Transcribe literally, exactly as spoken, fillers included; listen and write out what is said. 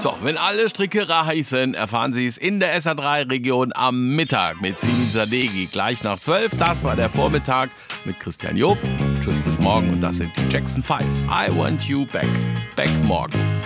So, wenn alle Stricke reißen, erfahren Sie es in der S A drei Region am Mittag mit Simin Sadeghi. Gleich nach zwölf. Das war der Vormittag mit Christian Job. Tschüss bis morgen und das sind die Jackson fünf. I want you back. Back morgen.